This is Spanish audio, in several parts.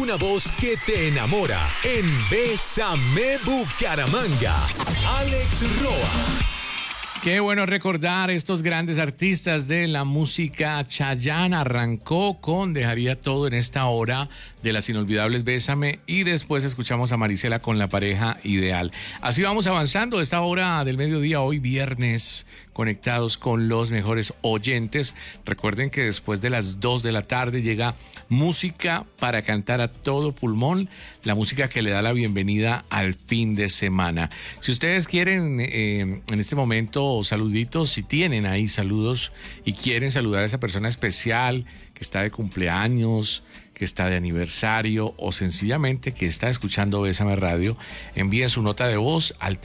una voz que te enamora en Bésame Bucaramanga. Alex Roa. Qué bueno recordar estos grandes artistas de la música. Chayanne arrancó con Dejaría Todo en esta hora de las inolvidables Bésame y después escuchamos a Marisela con La Pareja Ideal. Así vamos avanzando esta hora del mediodía, hoy viernes, conectados con los mejores oyentes. Recuerden que después de las 2 de la tarde llega música para cantar a todo pulmón, la música que le da la bienvenida al fin de semana. Si ustedes quieren en este momento saluditos, si tienen ahí saludos y quieren saludar a esa persona especial que está de cumpleaños, que está de aniversario o sencillamente que está escuchando Bésame Radio, envíen su nota de voz al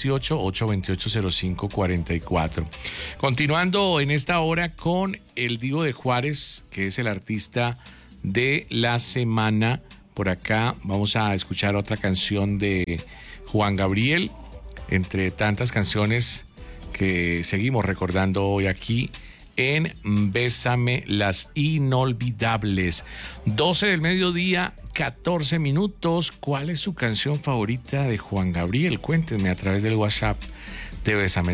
318-828-0544. Continuando en esta hora con el Divo de Juárez, que es el artista de la semana. Por acá vamos a escuchar otra canción de Juan Gabriel, entre tantas canciones que seguimos recordando hoy aquí en Bésame, las inolvidables. 12 del mediodía, 14 minutos. ¿Cuál es su canción favorita de Juan Gabriel? Cuéntenme a través del WhatsApp de Bésame,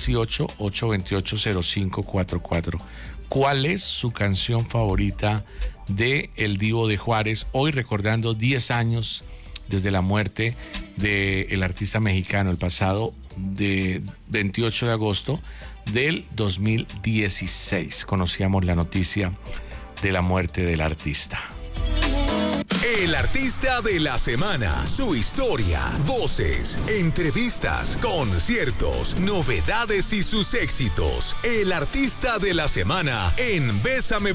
318-828-0544. ¿Cuál es su canción favorita de El Divo de Juárez? Hoy recordando 10 años desde la muerte del artista mexicano, el pasado de 28 de agosto del 2016. Conocíamos la noticia de la muerte del artista. El artista de la semana, su historia, voces, entrevistas, conciertos, novedades y sus éxitos. El artista de la semana en Bésame